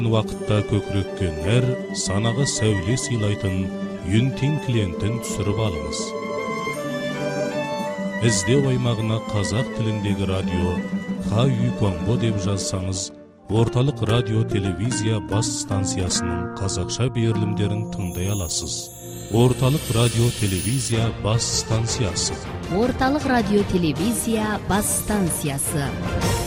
Вақытта көкірекке нәр, санаға сәуле сыйлайтын Юнтин клиентін түсіріп алыңыз. Іздеу аймағына қазақ тіліндегі радио Ха-Үй-Куанбо деп жазсаңыз, орталық радио телевизия бас станциясының қазақша берілімдерін тыңдай аласыз. Орталық радио телевизия бас станциясы. Орталық радио телевизия бас станциясы.